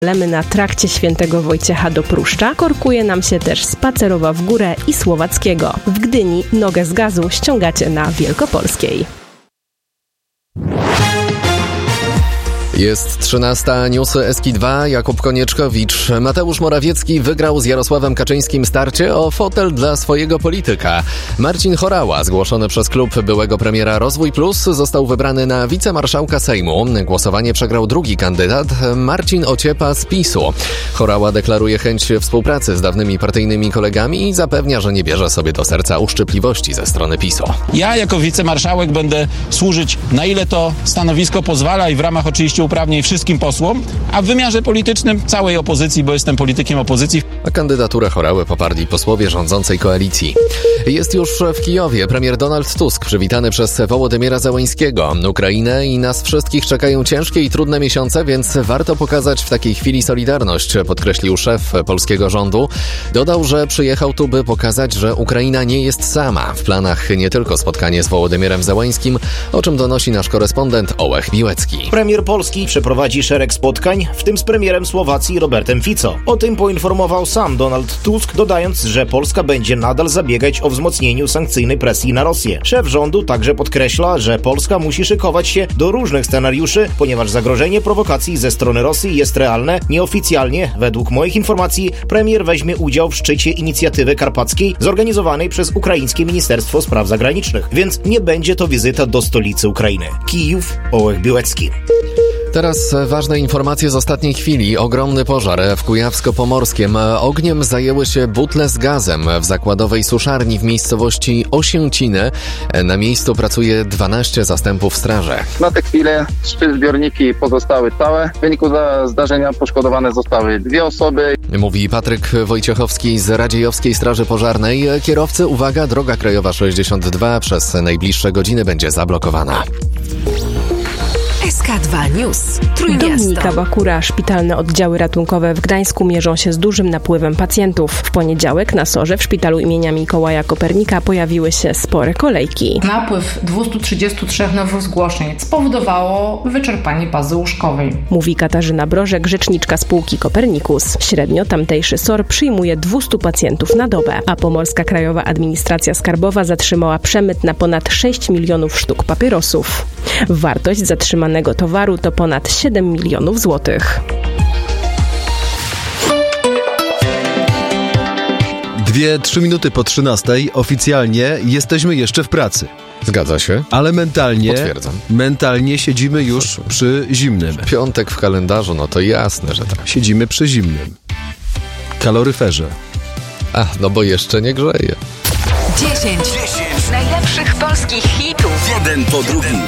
Lemy na trakcie Świętego Wojciecha do Pruszcza, korkuje nam się też Spacerowa w Górę i Słowackiego. W Gdyni nogę z gazu ściągacie na Wielkopolskiej. Jest 13, newsy Eski2, Jakub Konieczkowicz. Mateusz Morawiecki wygrał z Jarosławem Kaczyńskim starcie o fotel dla swojego polityka. Marcin Horała, zgłoszony przez klub byłego premiera Rozwój Plus, został wybrany na wicemarszałka Sejmu. Głosowanie przegrał drugi kandydat, Marcin Ociepa z PiS-u. Horała deklaruje chęć współpracy z dawnymi partyjnymi kolegami i zapewnia, że nie bierze sobie do serca uszczypliwości ze strony PiS-u. Ja jako wicemarszałek będę służyć, na ile to stanowisko pozwala i w ramach oczywiście uprawnień wszystkim posłom, a w wymiarze politycznym całej opozycji, bo jestem politykiem opozycji. A kandydaturę Horały poparli posłowie rządzącej koalicji. Jest już w Kijowie premier Donald Tusk, przywitany przez Wołodymyra Zełenskiego. Ukrainę i nas wszystkich czekają ciężkie i trudne miesiące, więc warto pokazać w takiej chwili solidarność, podkreślił szef polskiego rządu. Dodał, że przyjechał tu, by pokazać, że Ukraina nie jest sama. W planach nie tylko spotkanie z Wołodymyrem Zełenskim, o czym donosi nasz korespondent Ołech Biłecki. Premier Polski przeprowadzi szereg spotkań, w tym z premierem Słowacji Robertem Fico. O tym poinformował sam Donald Tusk, dodając, że Polska będzie nadal zabiegać o wzmocnieniu sankcyjnej presji na Rosję. Szef rządu także podkreśla, że Polska musi szykować się do różnych scenariuszy, ponieważ zagrożenie prowokacji ze strony Rosji jest realne. Nieoficjalnie, według moich informacji, premier weźmie udział w szczycie inicjatywy karpackiej zorganizowanej przez ukraińskie Ministerstwo Spraw Zagranicznych, więc nie będzie to wizyta do stolicy Ukrainy. Kijów, Ołech Biłecki. Teraz ważne informacje z ostatniej chwili. Ogromny pożar w Kujawsko-Pomorskiem. Ogniem zajęły się butle z gazem w zakładowej suszarni w miejscowości Osięciny. Na miejscu pracuje 12 zastępów straży. Na tę chwilę 3 zbiorniki pozostały całe. W wyniku zdarzenia poszkodowane zostały 2 osoby. Mówi Patryk Wojciechowski z Radziejowskiej Straży Pożarnej. Kierowcy, uwaga, droga krajowa 62 przez najbliższe godziny będzie zablokowana. SK2 News. Trójmiasto. Dominika Bakura. Szpitalne oddziały ratunkowe w Gdańsku mierzą się z dużym napływem pacjentów. W poniedziałek na SOR-ze w szpitalu imienia Mikołaja Kopernika pojawiły się spore kolejki. Napływ 233 nowych zgłoszeń spowodowało wyczerpanie bazy łóżkowej. Mówi Katarzyna Brożek, rzeczniczka spółki Kopernikus. Średnio tamtejszy SOR przyjmuje 200 pacjentów na dobę, a Pomorska Krajowa Administracja Skarbowa zatrzymała przemyt na ponad 6 milionów sztuk papierosów. Wartość zatrzymanego towaru to ponad 7 milionów złotych. 2-3 minuty po 13 oficjalnie jesteśmy jeszcze w pracy. Zgadza się. Ale Potwierdzam. mentalnie siedzimy już przy zimnym. Piątek w kalendarzu, no to jasne, że tak. Siedzimy przy zimnym kaloryferze. No bo jeszcze nie grzeje. 10 najlepszych polskich hitów. Jeden po drugim.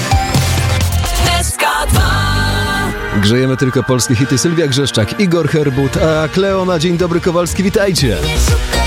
SK2. Grzejemy tylko polskie hity. Sylwia Grzeszczak, Igor Herbut, a Kleo na Dzień Dobry Kowalski, witajcie.